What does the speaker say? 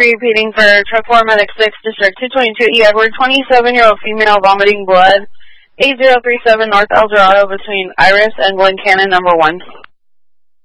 Repeating for truck 4 medic 6, district 222 E Edward, 27-year-old female vomiting blood, 8037 North El Dorado between Iris and Glen Cannon, number 1.